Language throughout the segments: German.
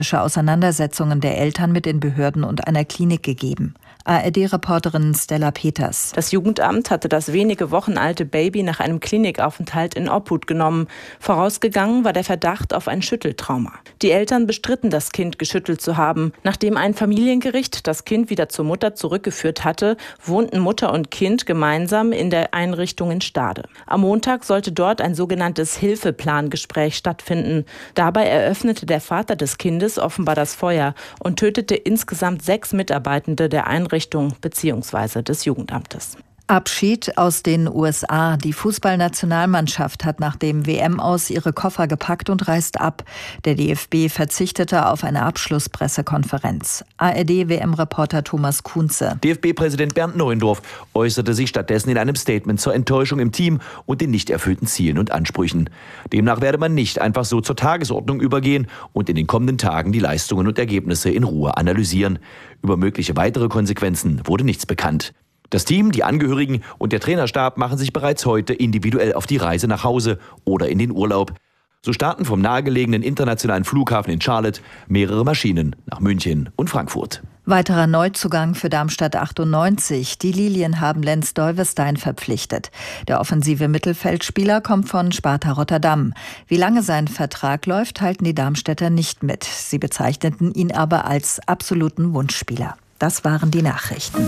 Auseinandersetzungen der Eltern mit den Behörden und einer Klinik gegeben. ARD-Reporterin Stella Peters. Das Jugendamt hatte das wenige Wochen alte Baby nach einem Klinikaufenthalt in Obhut genommen. Vorausgegangen war der Verdacht auf ein Schütteltrauma. Die Eltern bestritten, das Kind geschüttelt zu haben. Nachdem ein Familiengericht das Kind wieder zur Mutter zurückgeführt hatte, wohnten Mutter und Kind gemeinsam in der Einrichtung in Stade. Am Montag sollte dort ein sogenanntes Hilfeplangespräch stattfinden. Dabei eröffnete der Vater des Kindes offenbar das Feuer und tötete insgesamt 6 Mitarbeitende der Einrichtung bzw. des Jugendamtes. Abschied aus den USA. Die Fußballnationalmannschaft hat nach dem WM-Aus ihre Koffer gepackt und reist ab. Der DFB verzichtete auf eine Abschlusspressekonferenz. ARD-WM-Reporter Thomas Kunze. DFB-Präsident Bernd Neuendorf äußerte sich stattdessen in einem Statement zur Enttäuschung im Team und den nicht erfüllten Zielen und Ansprüchen. Demnach werde man nicht einfach so zur Tagesordnung übergehen und in den kommenden Tagen die Leistungen und Ergebnisse in Ruhe analysieren. Über mögliche weitere Konsequenzen wurde nichts bekannt. Das Team, die Angehörigen und der Trainerstab machen sich bereits heute individuell auf die Reise nach Hause oder in den Urlaub. So starten vom nahegelegenen internationalen Flughafen in Charlotte mehrere Maschinen nach München und Frankfurt. Weiterer Neuzugang für Darmstadt 98. Die Lilien haben Lens Deuwestein verpflichtet. Der offensive Mittelfeldspieler kommt von Sparta Rotterdam. Wie lange sein Vertrag läuft, halten die Darmstädter nicht mit. Sie bezeichneten ihn aber als absoluten Wunschspieler. Das waren die Nachrichten.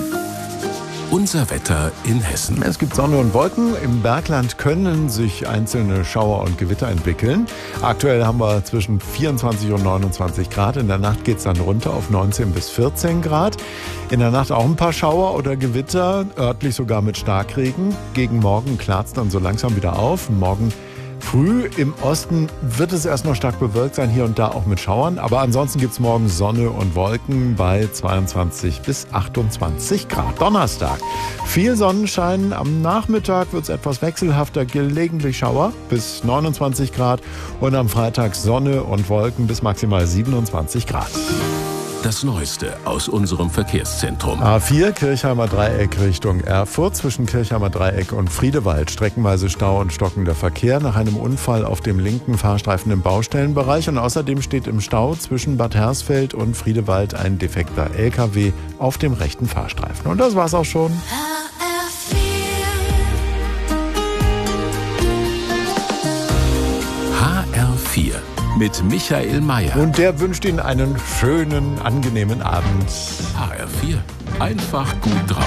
Unser Wetter in Hessen. Es gibt Sonne und Wolken. Im Bergland können sich einzelne Schauer und Gewitter entwickeln. Aktuell haben wir zwischen 24 und 29 Grad. In der Nacht geht es dann runter auf 19 bis 14 Grad. In der Nacht auch ein paar Schauer oder Gewitter, örtlich sogar mit Starkregen. Gegen Morgen klart es dann so langsam wieder auf. Morgen früh im Osten wird es erst noch stark bewölkt sein, hier und da auch mit Schauern. Aber ansonsten gibt es morgen Sonne und Wolken bei 22 bis 28 Grad. Donnerstag, viel Sonnenschein. Am Nachmittag wird es etwas wechselhafter, gelegentlich Schauer bis 29 Grad. Und am Freitag Sonne und Wolken bis maximal 27 Grad. Das Neueste aus unserem Verkehrszentrum. A4 Kirchheimer Dreieck Richtung Erfurt. Zwischen Kirchheimer Dreieck und Friedewald streckenweise Stau und stockender Verkehr nach einem Unfall auf dem linken Fahrstreifen im Baustellenbereich. Und außerdem steht im Stau zwischen Bad Hersfeld und Friedewald ein defekter LKW auf dem rechten Fahrstreifen. Und das war's auch schon. HR4 mit Michael Mayer. Und der wünscht Ihnen einen schönen, angenehmen Abend. HR4, einfach gut drauf.